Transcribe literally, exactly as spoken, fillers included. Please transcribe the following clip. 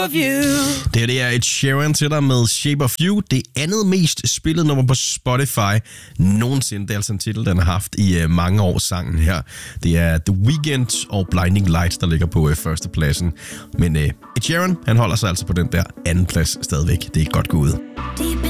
of You. Det, det er et Sheeran til dig med Shape of You. Det andet mest spillede nummer på Spotify nogensinde. Det er altså en titel, den har haft i uh, mange år, sangen her. Det er The Weeknd og Blinding Lights, der ligger på uh, førstepladsen. Men uh, Ed Sheeran, han holder sig altså på den der anden plads stadigvæk. Det er godt gået.